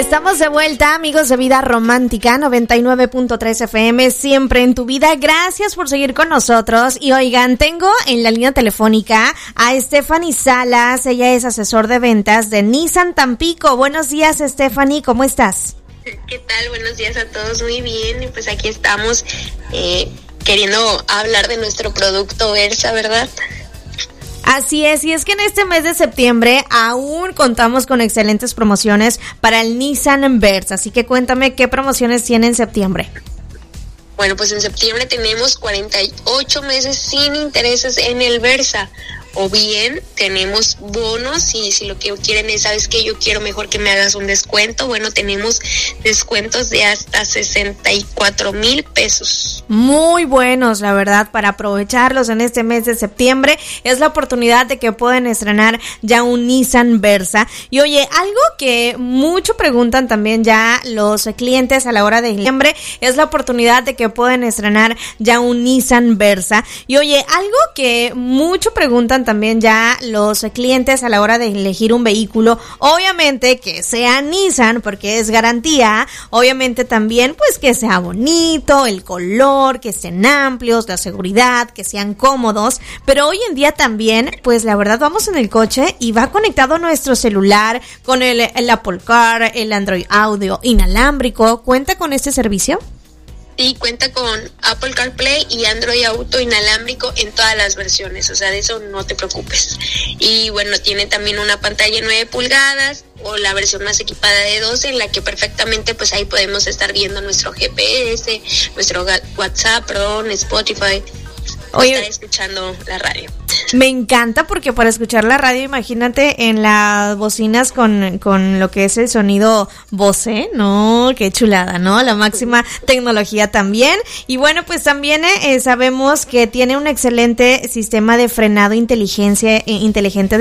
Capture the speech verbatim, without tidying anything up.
Estamos de vuelta, amigos de Vida Romántica, noventa y nueve punto tres F M, siempre en tu vida. Gracias por seguir con nosotros. Y oigan, tengo en la línea telefónica a Stephanie Salas. Ella es asesor de ventas de Nissan Tampico. Buenos días, Stephanie, ¿cómo estás? ¿Qué tal? Buenos días a todos, muy bien. Y pues aquí estamos eh, queriendo hablar de nuestro producto Versa, ¿verdad? Así es, y es que en este mes de septiembre aún contamos con excelentes promociones para el Nissan Versa, así que cuéntame qué promociones tiene en septiembre. Bueno, pues en septiembre tenemos cuarenta y ocho meses sin intereses en el Versa, o bien tenemos bonos y si lo que quieren es, ¿sabes qué? Yo quiero mejor que me hagas un descuento. Bueno, tenemos descuentos de hasta sesenta y cuatro mil pesos. Muy buenos, la verdad, para aprovecharlos en este mes de septiembre. Es la oportunidad de que pueden estrenar ya un Nissan Versa. Y oye, algo que mucho preguntan también ya los clientes a la hora de septiembre, es la oportunidad de que pueden estrenar ya un Nissan Versa. Y oye, algo que mucho preguntan también ya los clientes a la hora de elegir un vehículo, obviamente que sea Nissan porque es garantía, obviamente también pues que sea bonito, el color, que estén amplios, la seguridad, que sean cómodos, pero hoy en día también pues la verdad vamos en el coche y va conectado nuestro celular con el, el Apple Car, el Android Audio inalámbrico. ¿Cuenta con este servicio? Sí, cuenta con Apple CarPlay y Android Auto inalámbrico en todas las versiones, o sea, de eso no te preocupes. Y bueno, tiene también una pantalla de nueve pulgadas o la versión más equipada de doce, en la que perfectamente pues ahí podemos estar viendo nuestro G P S, nuestro WhatsApp, perdón, Spotify, Oye, estar escuchando la radio. Me encanta porque para escuchar la radio, imagínate en las bocinas con, con lo que es el sonido Bose, ¿no? Qué chulada, ¿no? La máxima tecnología también. Y bueno, pues también eh, sabemos que tiene un excelente sistema de frenado inteligencia, eh, inteligente